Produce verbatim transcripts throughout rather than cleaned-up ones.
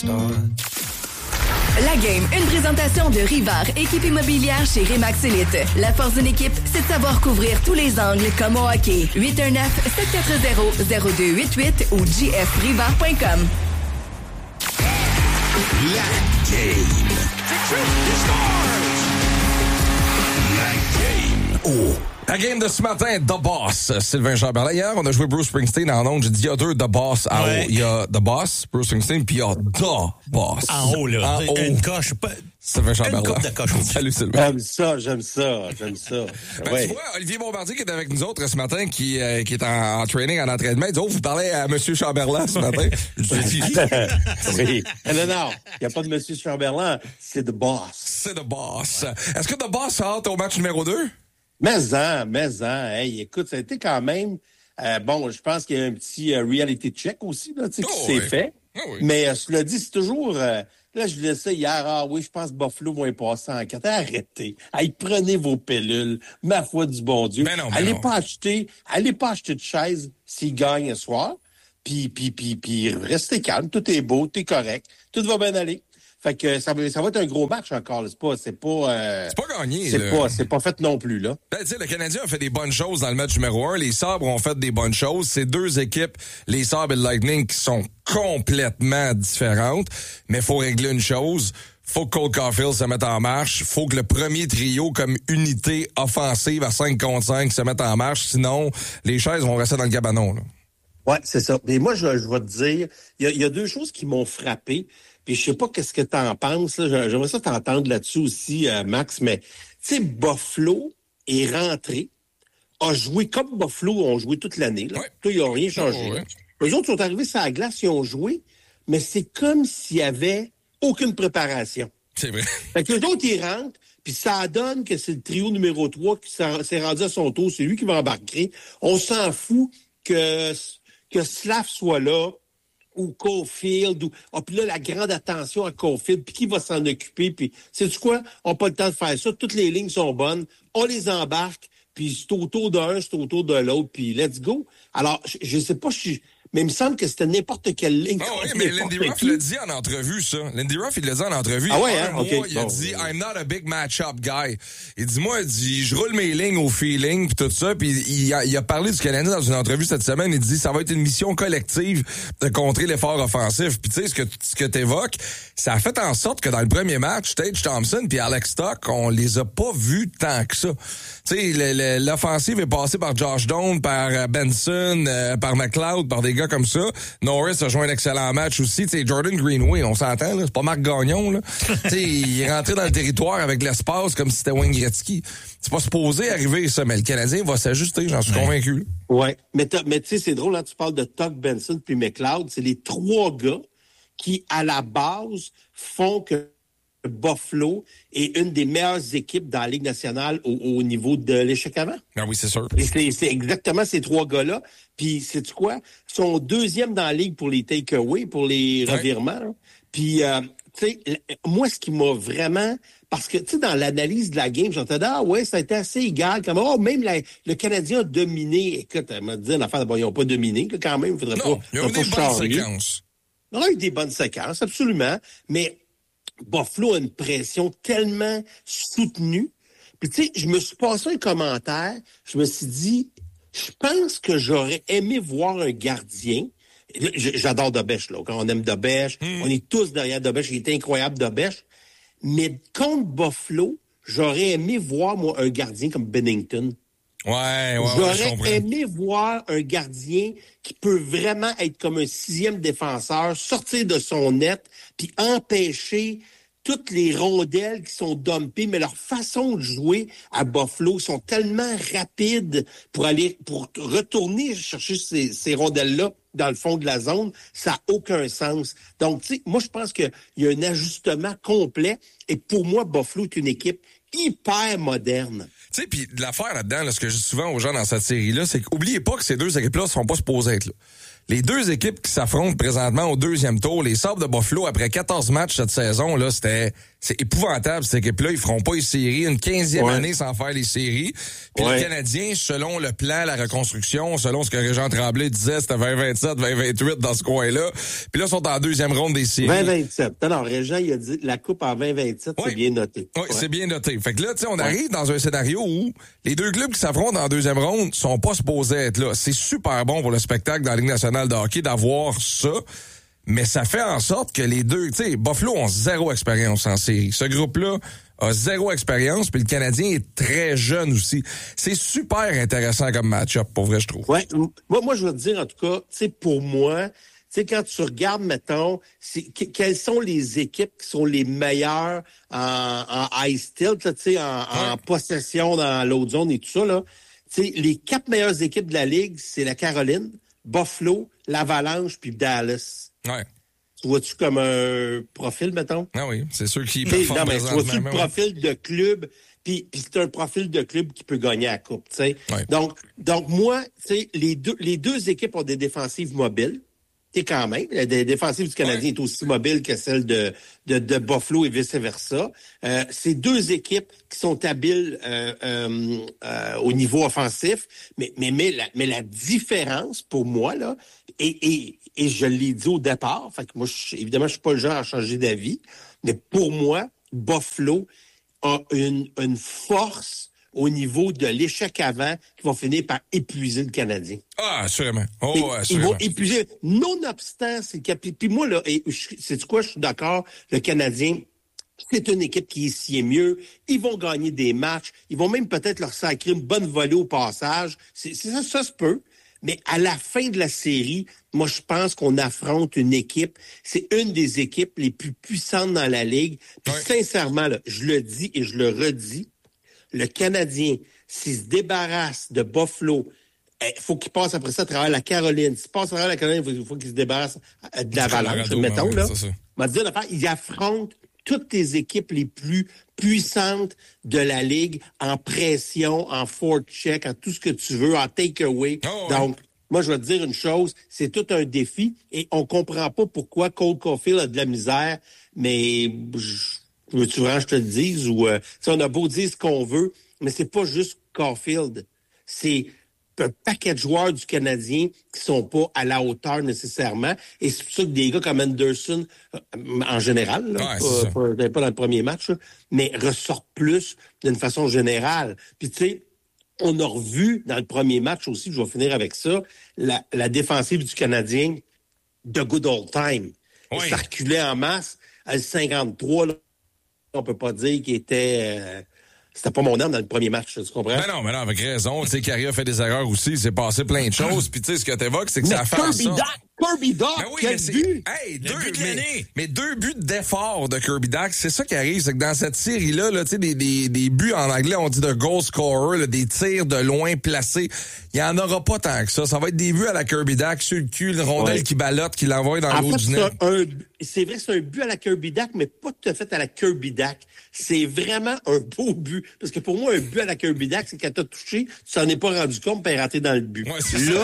La Game, une présentation de Rivard, équipe immobilière chez Remax Elite. La force d'une équipe, c'est de savoir couvrir tous les angles comme au hockey. huit un neuf, sept quatre zéro, zéro deux huit huit ou j f rivard point com. La Game. La Game. Oh. La game de ce matin, The Boss. Sylvain Chamberlain. Hier, on a joué Bruce Springsteen en ondes. J'ai dit, il y a deux The Boss en ouais. haut. Il y a The Boss, Bruce Springsteen, puis il y a The Boss. En haut, là. En haut. Une coche. Pas... Sylvain Chamberlain. Une coupe de coche. Salut, Sylvain. J'aime ça, j'aime ça, j'aime ça. Ben, ouais. Tu vois, Olivier Bombardier qui est avec nous autres ce matin, qui, euh, qui est en, en training, en entraînement, il dit, oh, vous parlez à M. Chamberlain ce matin. Je dis, oui. Non, non, il n'y a pas de M. Chamberlain, c'est The Boss. C'est The Boss. Ouais. Est-ce que The Boss a hâte au match numéro deux? Mais-en, mais-en. Hey, écoute, ça a été quand même... Euh, bon, je pense qu'il y a un petit euh, reality check aussi, là, tu sais, oh, qui s'est oui. fait. Oh, oui. Mais euh, je le dis, c'est toujours... Euh, là, je disais ça hier. Ah oui, je pense que Buffalo vont y passer en quatre. Arrêtez. Hey, prenez vos pilules. Ma foi du bon Dieu. Ben non, ben allez non. pas acheter... Allez pas acheter de chaise s'ils gagnent ce soir. Puis, puis, puis, puis, restez calme. Tout est beau, tout est correct. Tout va bien aller. Fait que ça va, ça va être un gros match encore. C'est pas, c'est pas, euh, c'est pas gagné. C'est là. pas, c'est pas fait non plus là. Ben, tu sais, le Canadien a fait des bonnes choses dans le match numéro un. Les Sabres ont fait des bonnes choses. C'est deux équipes, les Sabres et le Lightning, qui sont complètement différentes. Mais faut régler une chose. Faut que Cole Caulfield se mette en marche. Faut que le premier trio, comme unité offensive à cinq contre cinq, se mette en marche. Sinon, les chaises vont rester dans le cabanon, là. Ouais, c'est ça. Mais moi, je, je vais te dire, il y a, y a deux choses qui m'ont frappé. Puis je sais pas qu'est-ce que t'en penses. Là. J'aimerais ça t'entendre là-dessus aussi, euh, Max. Mais tu sais, Buffalo est rentré, a joué comme Buffalo ont joué toute l'année. Là, ouais. Là ils n'ont rien changé. Oh, ouais. Eux autres sont arrivés sur la glace, ils ont joué, mais c'est comme s'il y avait aucune préparation. C'est vrai. Fait que les autres, ils rentrent, puis ça donne que c'est le trio numéro trois qui s'est rendu à son tour. C'est lui qui va embarquer. On s'en fout que, que Slav soit là, ou Caulfield, ou ah, puis là, la grande attention à Caulfield, puis qui va s'en occuper, puis sais-tu quoi? On n'a pas le temps de faire ça, toutes les lignes sont bonnes, on les embarque, puis c'est autour d'un, c'est autour de l'autre, puis let's go. Alors, je, je sais pas, je suis... Mais il me semble que c'était n'importe quelle ligne. Ah oui, mais Lindy Ruff l'a dit en entrevue, ça. Lindy Ruff, il l'a dit en entrevue. Ah ouais, hein? Mois, Okay. il a bon. dit « I'm not a big match-up guy ». Il dit « Moi, il dit, je roule mes lignes au feeling, puis tout ça. » Puis il a, il a parlé du Canadien dans une entrevue cette semaine. Il dit « Ça va être une mission collective de contrer l'effort offensif. » Puis tu sais, ce que, ce que t'évoques, ça a fait en sorte que dans le premier match, Tage Thompson puis Alex Stock, on les a pas vus tant que ça. Tu sais, l'offensive est passée par Josh Doan, par Benson, euh, par McLeod, par des gars comme ça. Norris a joué un excellent match aussi. Tu sais, Jordan Greenway, on s'entend, là, c'est pas Marc Gagnon, là. Tu sais, il est rentré dans le territoire avec l'espace comme si c'était Wayne Gretzky. C'est pas supposé arriver, ça, mais le Canadien va s'ajuster, j'en suis ouais. convaincu. Ouais, mais, mais tu sais, c'est drôle, là, tu parles de Tuck, Benson puis McLeod. C'est les trois gars qui, à la base, font que Buffalo est une des meilleures équipes dans la Ligue nationale au, au niveau de l'échec avant. Ah oui, c'est sûr. Et c'est, c'est exactement ces trois gars-là. Puis, sais-tu quoi? Ils sont deuxième dans la Ligue pour les take-away, pour les ouais. revirements. Là. Puis, euh, tu sais, moi, ce qui m'a vraiment... Parce que, tu sais, dans l'analyse de la game, j'entendais, ah ouais, ça a été assez égal. Comme, oh, même la, le Canadien a dominé. Écoute, elle m'a dit l'affaire, bon, ils n'ont pas dominé, quand même. Il faudrait non, pas... il y a eu des bonnes séquences. On a eu des bonnes séquences, absolument. Mais... Buffalo a une pression tellement soutenue. Puis, tu sais, je me suis passé un commentaire. Je me suis dit, je pense que j'aurais aimé voir un gardien. J'adore Dobèche, là. Quand on aime Dobèche, mm. on est tous derrière Dobèche. Il est incroyable, Dobèche. Mais contre Buffalo, j'aurais aimé voir, moi, un gardien comme Bennington. Ouais, ouais, J'aurais ouais, aimé voir un gardien qui peut vraiment être comme un sixième défenseur, sortir de son net, puis empêcher toutes les rondelles qui sont dumpées, mais leur façon de jouer à Buffalo sont tellement rapides pour aller, pour retourner chercher ces, ces rondelles-là dans le fond de la zone, ça n'a aucun sens. Donc, tu sais, moi, je pense qu'il y a un ajustement complet, et pour moi, Buffalo est une équipe hyper moderne. Tu sais, puis l'affaire là-dedans, là, ce que je dis souvent aux gens dans cette série-là, c'est qu'oubliez pas que ces deux équipes-là ne sont pas supposées être là. Les deux équipes qui s'affrontent présentement au deuxième tour, les Sabres de Buffalo, après quatorze matchs cette saison, là, c'était c'est épouvantable, cette équipe-là. Ils feront pas les séries une quinzième ouais. année sans faire les séries. Puis ouais. les Canadiens, selon le plan, la reconstruction, selon ce que Régent Tremblay disait, c'était vingt vingt-sept, vingt vingt-huit dans ce coin-là. Puis là, ils sont en deuxième ronde des séries. vingt vingt-sept. Non, non, Régent, il a dit la coupe en vingt vingt-sept, ouais. c'est bien noté. Oui, ouais. c'est bien noté. Fait que là, tu sais, on ouais. arrive dans un scénario où les deux clubs qui s'affrontent en deuxième ronde sont pas supposés être là. C'est super bon pour le spectacle dans la Ligue nationale de hockey d'avoir ça. Mais ça fait en sorte que les deux, tu sais, Buffalo ont zéro expérience en série. Ce groupe-là a zéro expérience, puis le Canadien est très jeune aussi. C'est super intéressant comme match-up, pour vrai, je trouve. Ouais, moi, moi, je veux te dire, en tout cas, tu sais, pour moi, tu sais, quand tu regardes, mettons, c'est, que, quelles sont les équipes qui sont les meilleures en, en ice tilt, tu sais, en, ouais. en possession dans l'autre zone et tout ça, là. Tu sais, les quatre meilleures équipes de la Ligue, c'est la Caroline, Buffalo, l'Avalanche, puis Dallas. Ouais. Tu vois-tu comme un profil, mettons? Ah oui, c'est sûr qu'il performe. Non, mais tu vois-tu le profil de club, puis, puis c'est un profil de club qui peut gagner la coupe, tu sais. Ouais. Donc, donc moi, tu sais, les deux, les deux équipes ont des défensives mobiles. Tu sais, quand même, la défensive du Canadien ouais. est aussi mobile que celle de, de, de Buffalo et vice-versa. Euh, c'est deux équipes qui sont habiles euh, euh, euh, au niveau offensif, mais, mais, mais, la, mais la différence, pour moi, là, et, et, et je l'ai dit au départ, fait que moi, je, évidemment, je suis pas le genre à changer d'avis, mais pour moi, Buffalo a une, une force au niveau de l'échec avant qui va finir par épuiser le Canadien. Ah, assurément. Oh, et, assurément. Ils vont épuiser. Nonobstant, c'est que... Puis moi, là, et c'est quoi, je suis d'accord, le Canadien, c'est une équipe qui est si mieux. Ils vont gagner des matchs. Ils vont même peut-être leur sacrer une bonne volée au passage. C'est, c'est ça, ça se peut. Mais à la fin de la série, moi, je pense qu'on affronte une équipe. C'est une des équipes les plus puissantes dans la Ligue. Puis ouais. sincèrement, là, je le dis et je le redis, le Canadien, s'il se débarrasse de Buffalo, il faut qu'il passe après ça à travers la Caroline. S'il passe à travers la Caroline, il faut, faut qu'il se débarrasse de l'Avalanche, mettons, là. On va dire l'affaire, il affronte toutes les équipes les plus puissantes de la Ligue en pression, en forecheck, en tout ce que tu veux, en take-away. Oh, ouais. Donc, moi, je vais te dire une chose, c'est tout un défi et on comprend pas pourquoi Cole Caulfield a de la misère, mais... Veux-tu vraiment que je te le dise? Ou, euh, on a beau dire ce qu'on veut, mais c'est pas juste Caulfield. C'est un paquet de joueurs du Canadien qui sont pas à la hauteur nécessairement. Et c'est pour ça que des gars comme Anderson, euh, en général, là, ouais, pas, pas, pas dans le premier match, là, mais ressortent plus d'une façon générale. Puis tu sais, on a revu dans le premier match aussi, je vais finir avec ça, la, la défensive du Canadien de good old time. Oui. Ça reculait en masse à cinquante-trois, là. On peut pas dire qu'il était... Euh, c'était pas mon âme dans le premier match, tu comprends? Ben non, mais non, avec raison. Tu sais, Carey a fait des erreurs aussi. Il s'est passé plein de choses. Puis tu sais, ce que t'évoques, c'est que mais ça a fait Kirby ça. Dach, Kirby Dach, ben oui, quel mais but! Hey, deux, but de mais, l'année. mais deux buts d'effort de Kirby Dach, c'est ça qui arrive. C'est que dans cette série-là, là, tu sais, des, des, des buts en anglais, on dit de goal scorer, là, des tirs de loin placés. Il y en aura pas tant que ça. Ça va être des buts à la Kirby Dach, sur le cul, une rondelle ouais. qui ballotte, qui l'envoie dans en l'eau fait, du net. C'est, un, c'est vrai que c'est un but à la Kirby Dach, mais pas tout à fait à la Kirby Dach. C'est vraiment un beau but. Parce que pour moi, un but à la Kirby Dach, c'est qu'elle t'a touché, tu t'en es pas rendu compte, puis elle est rentrée dans le but. Ouais, là,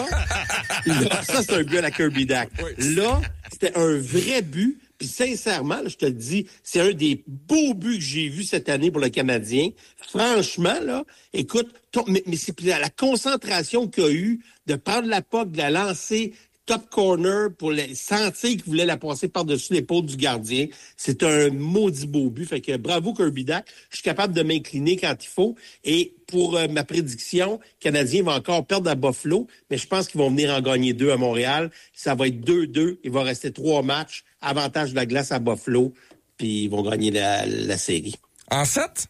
là, ça, c'est un but à la Kirby Dach. Ouais. Là, c'était un vrai but. Puis sincèrement, là, je te le dis, c'est un des beaux buts que j'ai vus cette année pour le Canadien. Franchement, là, écoute, ton, mais, mais c'est la concentration qu'il y a eu de prendre la puck, de la lancer top corner pour les sentir qu'il voulait la passer par-dessus l'épaule du gardien. C'est un maudit beau but. Fait que bravo Kirby Dach. Je suis capable de m'incliner quand il faut. Et pour euh, ma prédiction, le Canadien va encore perdre à Buffalo, mais je pense qu'ils vont venir en gagner deux à Montréal. Ça va être deux deux. Il va rester trois matchs. Avantage de la glace à Buffalo. Puis ils vont gagner la, la série. En sept?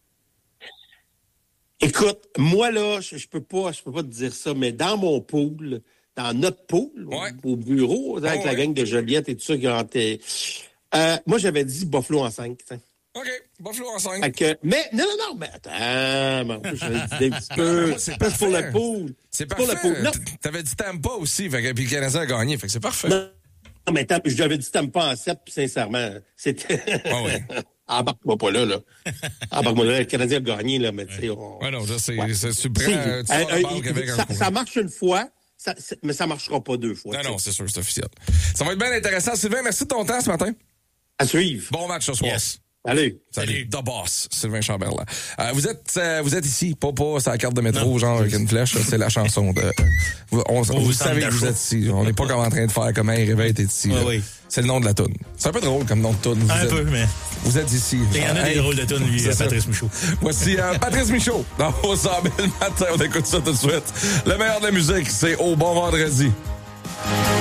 Écoute, moi là, je, je peux pas, je peux pas te dire ça, mais dans mon pool, dans notre pool, ouais. au, au bureau, avec oh, la ouais. gang de Joliette et tout ça, qui ont été... Euh, moi, j'avais dit Buffalo en cinq. T'sais. OK, Buffalo en cinq. Fait que, mais, non, non, non, mais attends, bon, j'avais dit un petit peu. C'est pas pour le pool. C'est parfait. Pour le pool. Non. T'avais dit Tampa aussi, fait que, puis le Canadien a gagné, fait que c'est parfait. Non, non mais j'avais dit Tampa en sept, puis sincèrement, c'était... Ah ouais. Embarque-moi pas là, là. Embarque-moi là, le Canadien a gagné, là, mais tu sais... On... Ouais, non, ça, c'est... Ouais. c'est, c'est, tu prends, tu euh, euh, avec ça, un ça marche une fois, ça, mais ça marchera pas deux fois. Non, non, c'est sûr, c'est officiel. Ça va être bien intéressant. Sylvain, merci de ton temps ce matin. À suivre. Bon match ce soir. Yes. Salut. Salut. The Boss, Sylvain Chamberlain. Euh, vous êtes euh, vous êtes ici, pas pas sur la carte de métro, non, genre avec une flèche, c'est la chanson de... Vous, on, vous, vous savez que vous êtes ici. On n'est pas comme en train de faire comme un réveil, t'es ici. Ouais, oui. C'est le nom de la toune. C'est un peu drôle comme nom de toune. Un êtes, peu, mais... Vous êtes ici. Il y en a des drôles de tunes, lui, Patrice Michaud. Voici euh, Patrice Michaud dans vos cent mille matin. On écoute ça tout de suite. Le meilleur de la musique, c'est Au Bon Vendredi.